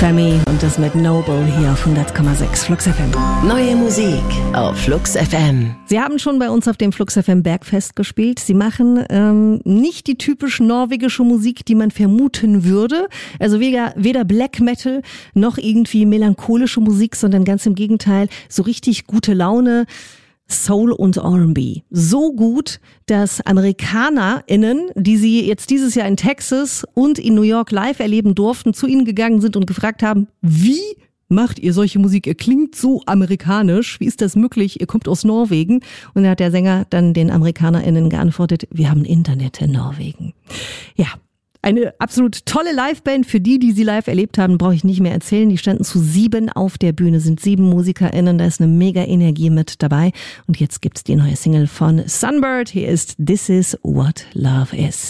Femi und das mit Noble hier auf 100,6 Flux FM. Neue Musik auf Flux FM. Sie haben schon bei uns auf dem Flux FM Bergfest gespielt. Sie machen nicht die typisch norwegische Musik, die man vermuten würde. Also weder Black Metal noch irgendwie melancholische Musik, sondern ganz im Gegenteil, so richtig gute Laune. Soul und R&B. So gut, dass AmerikanerInnen, die sie jetzt dieses Jahr in Texas und in New York live erleben durften, zu ihnen gegangen sind und gefragt haben, wie macht ihr solche Musik? Ihr klingt so amerikanisch. Wie ist das möglich? Ihr kommt aus Norwegen. Und da hat der Sänger dann den AmerikanerInnen geantwortet, wir haben Internet in Norwegen. Ja. Eine absolut tolle Liveband. Für die sie live erlebt haben, brauche ich nicht mehr erzählen. Die standen zu 7 auf der Bühne, sind 7 MusikerInnen. Da ist eine mega Energie mit dabei. Und jetzt gibt's die neue Single von Sunbird. Hier ist This Is What Love Is.